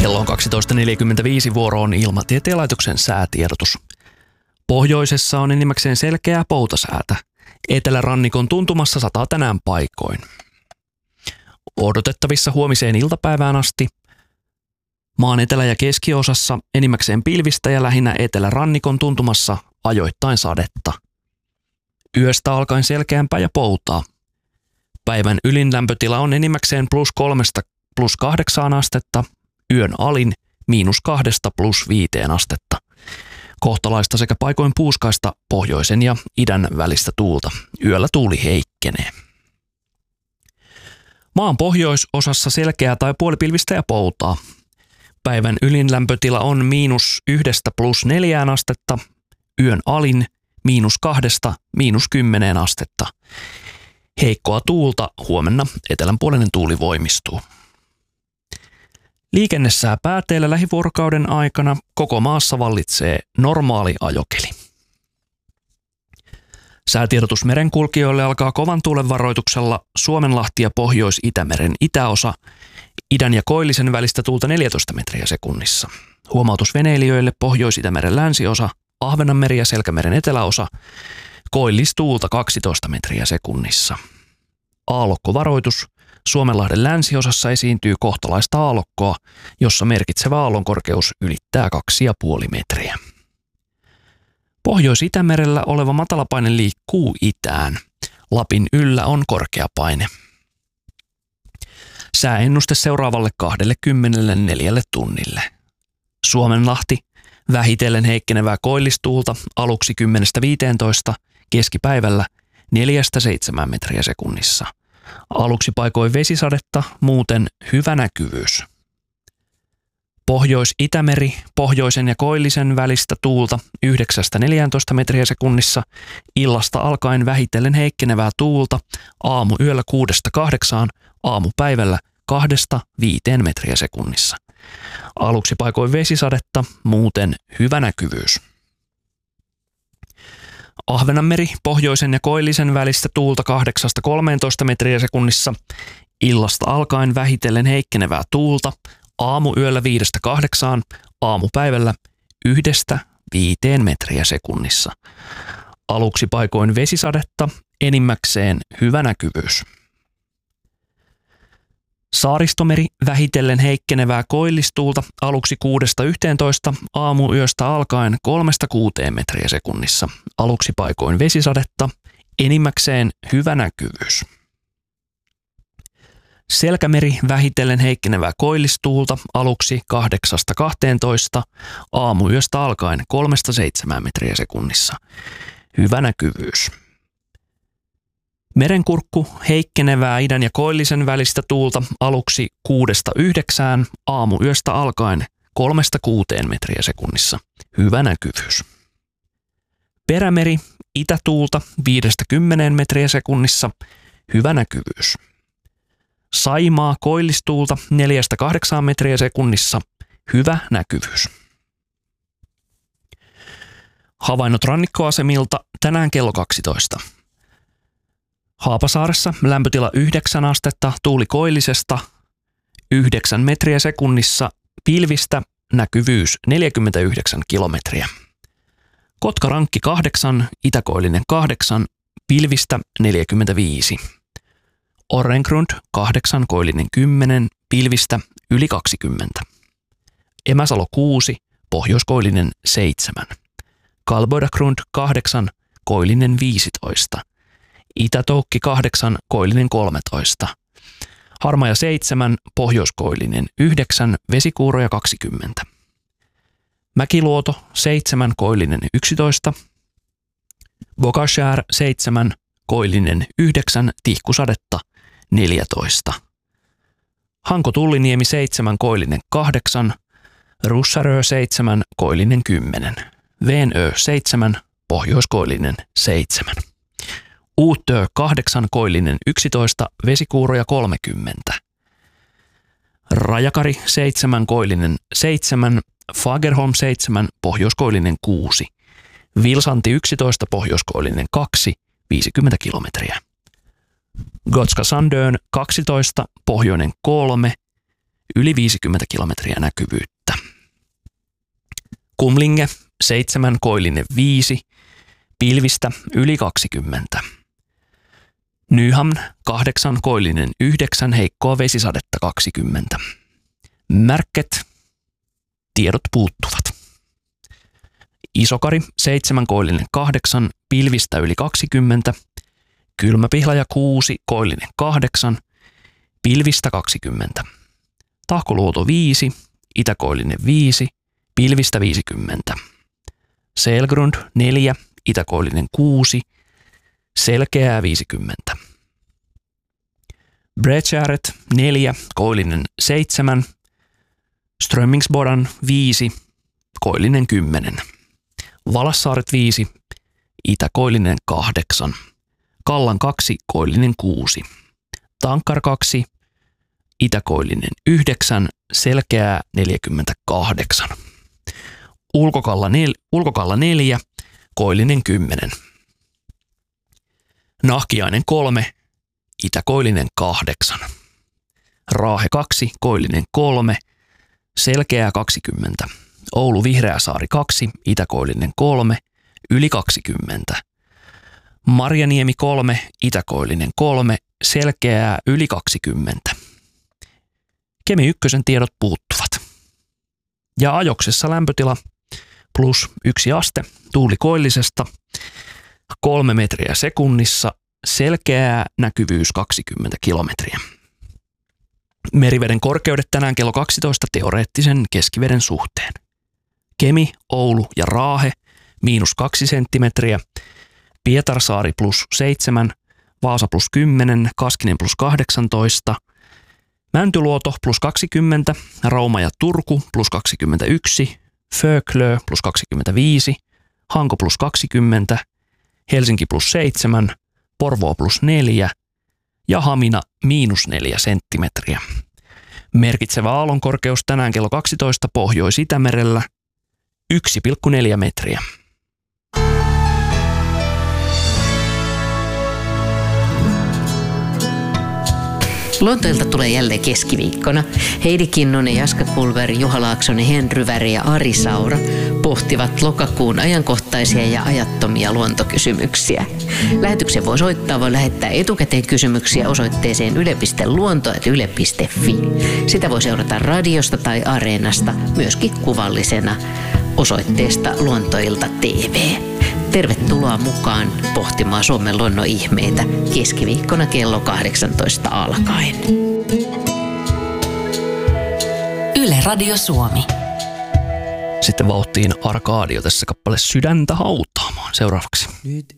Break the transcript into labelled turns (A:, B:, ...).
A: Kello on 12.45, vuoro on Ilmatieteen laitoksen säätiedotus. Pohjoisessa on enimmäkseen selkeää poutasäätä. Etelärannikon tuntumassa sataa tänään paikoin. Odotettavissa huomiseen iltapäivään asti. Maan etelä- ja keskiosassa enimmäkseen pilvistä ja lähinnä etelärannikon tuntumassa ajoittain sadetta. Yöstä alkaen selkeämpää ja poutaa. Päivän ylin lämpötila on enimmäkseen +3 +8 astetta, yön alin -2 +5 astetta. Kohtalaista sekä paikoin puuskaista pohjoisen ja idän välistä tuulta. Yöllä tuuli heikkenee. Maan pohjoisosassa selkeää tai puolipilvistä ja poutaa. Päivän ylin lämpötila on -1 +4 astetta, yön alin -2 -10 astetta. Heikkoa tuulta, huomenna etelänpuolinen tuuli voimistuu. Liikennesää pääteillä lähivuorokauden aikana koko maassa vallitsee normaali ajokeli. Säätiedotus merenkulkijoille alkaa kovan tuulen varoituksella Suomenlahti ja Pohjois-Itämeren itäosa, idän ja koillisen välistä tuulta 14 metriä sekunnissa. Huomautus veneilijöille Pohjois-Itämeren länsiosa, Ahvenanmeri ja Selkämeren eteläosa, koillistuulta 12 metriä sekunnissa. Aallokkovaroitus. Suomenlahden länsiosassa esiintyy kohtalaista aallokkoa, jossa merkitsevä aallonkorkeus ylittää 2,5 metriä. Pohjois-Itämerellä oleva matalapaine liikkuu itään. Lapin yllä on korkea paine. Sääennuste seuraavalle 24 tunnille. Suomenlahti, vähitellen heikkenevää koillistuulta aluksi 10-15, keskipäivällä 4-7 metriä sekunnissa. Aluksi paikoin vesisadetta, muuten hyvä näkyvyys. Pohjois-Itämeri, pohjoisen ja koillisen välistä tuulta 9-14 metriä sekunnissa, illasta alkaen vähitellen heikkenevää tuulta, aamuyöllä 6-8, aamupäivällä 2-5 metriä sekunnissa. Aluksi paikoin vesisadetta, muuten hyvä näkyvyys. Ahvenanmeri, pohjoisen ja koillisen välistä tuulta 8-13 metriä sekunnissa, illasta alkaen vähitellen heikkenevää tuulta, aamuyöllä 5-8, aamupäivällä 1-5 metriä sekunnissa. Aluksi paikoin vesisadetta, enimmäkseen hyvä näkyvyys. Saaristomeri, vähitellen heikkenevää koillistuulta aluksi 6-11, aamuyöstä alkaen 3-6 metriä sekunnissa. Aluksi paikoin vesisadetta, enimmäkseen hyvä näkyvyys. Selkämeri, vähitellen heikkenevää koillistuulta aluksi 8-12, aamuyöstä alkaen 3-7 metriä sekunnissa. Hyvä näkyvyys. Merenkurkku, heikkenevää idän ja koillisen välistä tuulta aluksi 6-9, aamuyöstä alkaen 3-6 metriä sekunnissa. Hyvä näkyvyys. Perämeri, itätuulta 5-10 metriä sekunnissa. Hyvä näkyvyys. Saimaa, koillistuulta 4-8 metriä sekunnissa. Hyvä näkyvyys. Havainnot rannikkoasemilta tänään kello 12. Haapasaaressa lämpötila 9 astetta, tuuli koillisesta 9 metriä sekunnissa, pilvistä näkyvyys 49 kilometriä. Kotkarankki 8, itäkoillinen 8, pilvistä 45. Orrengrund 8, koillinen 10, pilvistä yli 20. Emäsalo 6, pohjoiskoillinen 7. Kalboidagrund 8, koillinen 15. Itätoukki 8, koillinen 13. Harmaja 7, pohjoiskoillinen 9, vesikuuroja 20. Mäkiluoto 7, koillinen 11. Bogashär 7, koillinen 9, tihkusadetta 14. Hanko-Tulliniemi 7, koillinen 8. Russarö 7, koillinen 10. Veenö 7, pohjoiskoillinen 7. Uutö 8, koillinen 11, vesikuuroja 30. Rajakari 7, koillinen 7, Fagerholm 7, pohjoiskoillinen 6. Vilsanti 11, pohjoiskoillinen 2, 50 kilometriä. Gotska Sandön 12, pohjoinen 3, yli 50 kilometriä näkyvyyttä. Kumlinge 7, koillinen 5, pilvistä yli 20. Nyhamn 8, koillinen 9, heikkoa vesisadetta 20. Märket, tiedot puuttuvat. Isokari 7, koillinen 8, pilvistä yli 20. Kylmäpihlaja 6, koillinen 8, pilvistä 20. Tahkoluoto 5, itäkoillinen 5, pilvistä 50. Selgrund 4, itäkoillinen 6, selkeää 50. Breckäret 4, koillinen 7, Strömmingsbodan 5, koillinen 10. Valassaaret 5, itäkoillinen 8. Kallan 2, koillinen 6. Tankkar 2, itäkoillinen 9, selkeää 48. Ulkokalla 4, koillinen 10. Nahkiainen 3, itäkoillinen 8. Raahe 2, koillinen 3, selkeää 20. Oulu Vihreäsaari 2, itäkoillinen 3, yli 20. Marjaniemi 3, itäkoillinen 3, selkeää yli 20. Kemi 1 tiedot puuttuvat. Ja ajoksessa lämpötila plus 1 aste, tuuli koillisesta 3 metriä sekunnissa, selkeää näkyvyys 20 kilometriä. Meriveden korkeudet tänään kello 12 teoreettisen keskiveden suhteen. Kemi, Oulu ja Raahe -2 senttimetriä, Pietarsaari +7, Vaasa +10, Kaskinen +18, Mäntyluoto +20, Rauma ja Turku +21, Föklö +25, Hanko +20, Helsinki +7, Porvoo +4 ja Hamina -4 senttimetriä. Merkitsevä aallonkorkeus tänään kello 12 Pohjois-Itämerellä 1,4 metriä.
B: Luontoilta tulee jälleen keskiviikkona. Heidi Kinnunen, Jaska Pulver, Juha Laaksonen, Henry Väri ja Ari Saura pohtivat lokakuun ajankohtaisia ja ajattomia luontokysymyksiä. Lähetyksen voi soittaa, voi lähettää etukäteen kysymyksiä osoitteeseen yle.luonto@yle.fi. Sitä voi seurata radiosta tai Areenasta, myöskin kuvallisena osoitteesta Luontoilta TV. Tervetuloa mukaan pohtimaan Suomen luonnon ihmeitä keskiviikkona kello 18 alkaen.
C: Yle Radio Suomi.
A: Sitten vauhtiin Arkadio tässä kappale Sydäntä hautaamaan seuraavaksi.
D: Nyt